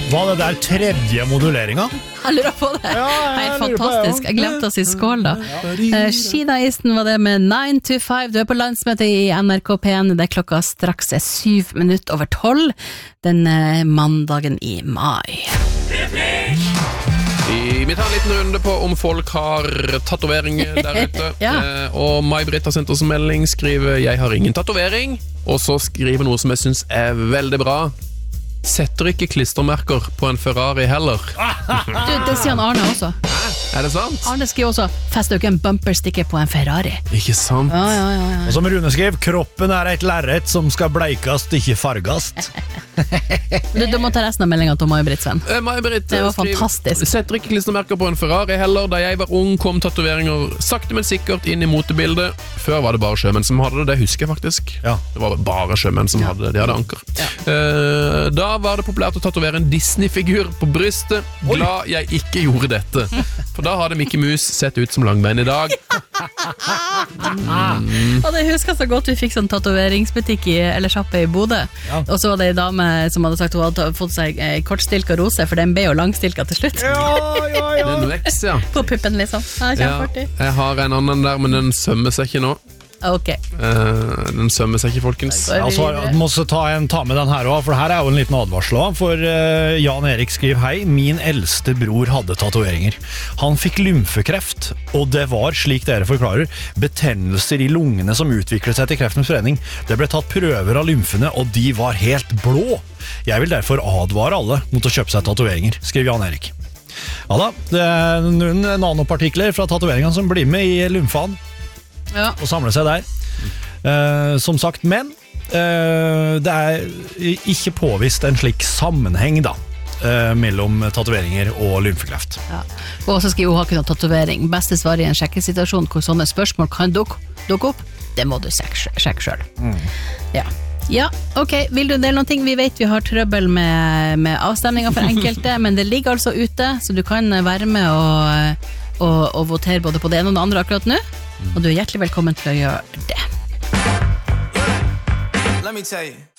Var det der tredje moduleringen? Jeg lurer på det. Helt fantastisk. Jeg glemte å si skål da. Skidaisten var det med 9 to 5. Du på landsmøte i NRK P1. Det klokka straks 7 minutter over 12 den mandagen i mai. Vi tar en liten runde på om folk har tatoveringer der ute. Og May-Britt har sendt oss en melding, skriver «Jeg har ingen tatovering», og så skriver noe som jeg synes veldig bra. Setter ikke klistermerker på en Ferrari heller. Du, det sier han Arne også. Er det sant? Arne skriver også, fester jo ikke en bumperstikker på en Ferrari. Ikke sant? Ja. Og som Rune skrev, kroppen et lerret som skal bleikast, ikke fargast. Du må ta resten av meldingen til May-Britt, Sven. May-Britt Det var fantastisk. Setter ikke klistermerker på en Ferrari heller. Da jeg var ung kom tatoveringer sakte men sikkert inn i motebildet. Før var det bare sjømenn som hadde det husker jeg faktisk. Ja. Det var bare sjømenn som hadde det, de hadde anker. Da var det populært å tatovere en Disney-figur på brystet. Glad jeg ikke gjorde dette. For da hadde Mickey Mus sett ut som langbein i dag. Og det husker jeg så godt vi fikk sånn tatoveringsbutikk eller sjappe i Bodø. Og så var det en dame som hadde sagt hun hadde fått seg kortstilka rose, for den ble jo langstilka til slutt. Den veks, ja. På puppen liksom. Jeg har en annen der, men den sømmer seg ikke nå. Ok. Den sømmer seg ikke, folkens. Altså, må ta med den her også, for her jo en liten advarsel også, for Jan Erik skriver hei, min eldste bror hadde tatoveringer. Han fikk lymfekreft, og det var, slik dere forklarer, betennelser i lungene som utviklet seg til kreftens spredning. Det ble tatt prøver av lymfene, og de var helt blå. Jeg vil derfor advare alle mot å kjøpe seg tatoveringer, skriver Jan Erik. Ja da, det noen nanopartikler fra tatoveringene som blir med i lymfaen. Og samle seg der som sagt, men det ikke påvist en slik sammenheng da mellom tatoveringer og lymfekreft. Og så skriver hun har ikke noe tatovering. Beste svar i en sjekkesituasjon hvor sånne spørsmål kan dukke opp, det må du sjekke selv. Ja, ok, vil du dele noen ting? Vi vet vi har trøbbel med avstemninger for enkelte, men det ligger altså ute, så du kan være med og votere både på det ene og det andre akkurat nå. Og du hjertelig velkommen til å gjøre det. Let me tell you.